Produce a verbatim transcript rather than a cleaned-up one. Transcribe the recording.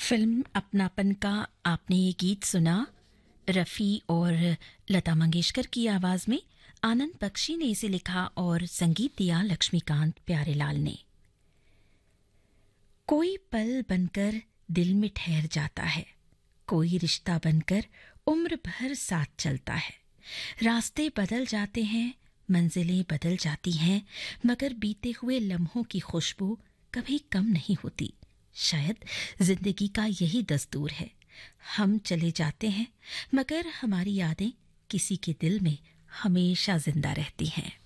Film अपनापन का आपने ये गीत सुना। रफ़ी और लता मंगेशकर की आवाज में आनंद बख्शी ने इसे लिखा और संगीत दिया लक्ष्मीकांत प्यारेलाल ने। कोई पल बनकर दिल में ठहर जाता है, कोई रिश्ता बनकर उम्र भर साथ चलता है। रास्ते बदल जाते हैं, मंजिलें बदल जाती हैं, मगर बीते हुए लम्हों की खुशबू कभी कम नहीं होती। शायद जिंदगी का यही दस्तूर है, हम चले जाते हैं मगर हमारी यादें किसी के दिल में हमेशा जिंदा रहती हैं।